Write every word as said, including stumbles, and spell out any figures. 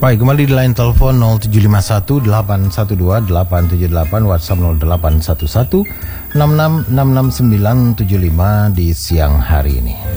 Baik, kembali di line telepon nol tujuh lima satu delapan satu dua delapan tujuh delapan, WhatsApp nol delapan satu satu enam enam enam enam sembilan tujuh lima di siang hari ini.